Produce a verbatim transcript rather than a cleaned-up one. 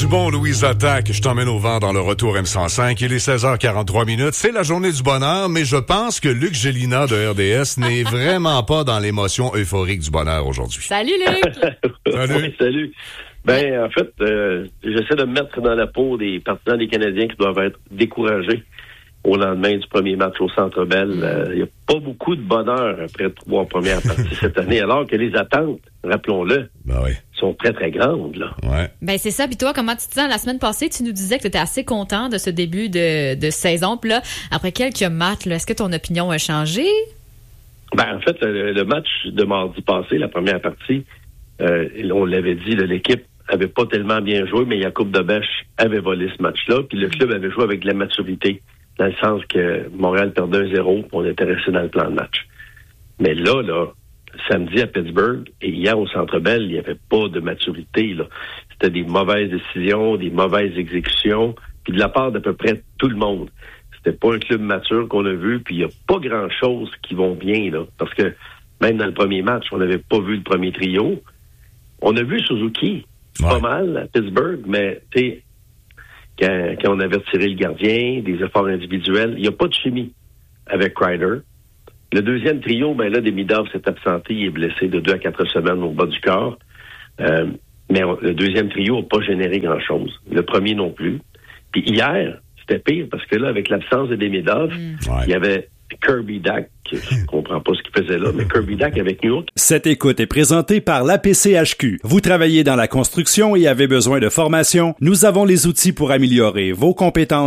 du bon Louise Attaque, je t'emmène au vent dans le retour M cent cinq. Il est seize heures quarante-trois minutes. C'est la journée du bonheur, mais je pense que Luc Gélina de R D S n'est vraiment pas dans l'émotion euphorique du bonheur aujourd'hui. Salut Luc! Salut. Oui, salut. Ben, en fait, euh, j'essaie de me mettre dans la peau des partisans des Canadiens qui doivent être découragés au lendemain du premier match au Centre Bell. Il euh, n'y a pas beaucoup de bonheur après trois premières parties cette année, alors que les attentes, rappelons-le, ben oui. sont très, très grandes. Là. Ouais. Ben c'est ça. Puis toi, comment tu te sens? La semaine passée, tu nous disais que tu étais assez content de ce début de, de saison. Puis là, après quelques matchs, là, est-ce que ton opinion a changé? Ben, en fait, le, le match de mardi passé, la première partie, euh, on l'avait dit, là, l'équipe avait pas tellement bien joué, mais Yacoub Debèche avait volé ce match-là. Puis le club avait joué avec de la maturité, dans le sens que Montréal perdait un zéro, puis on était resté dans le plan de match. Mais là, là, samedi à Pittsburgh et hier au Centre Bell, il n'y avait pas de maturité, là. C'était des mauvaises décisions, des mauvaises exécutions, puis de la part d'à peu près tout le monde. C'était pas un club mature qu'on a vu, puis il n'y a pas grand-chose qui vont bien, là. Parce que même dans le premier match, on n'avait pas vu le premier trio. On a vu Suzuki, ouais. pas mal à Pittsburgh, mais tu sais, Quand, quand on avait retiré le gardien, des efforts individuels, il n'y a pas de chimie avec Kreider. Le deuxième trio, ben là, Demidov s'est absenté, il est blessé de deux à quatre semaines au bas du corps. Euh, mais on, le deuxième trio n'a pas généré grand-chose. Le premier non plus. Puis hier, c'était pire, parce que là, avec l'absence de Demidov, mm. ouais. il y avait Kirby Dack, je ne comprends pas ce qu'il faisait là, mais Kirby Dack avec New York. Cette écoute est présentée par l'A P C H Q. Vous travaillez dans la construction et avez besoin de formation? Nous avons les outils pour améliorer vos compétences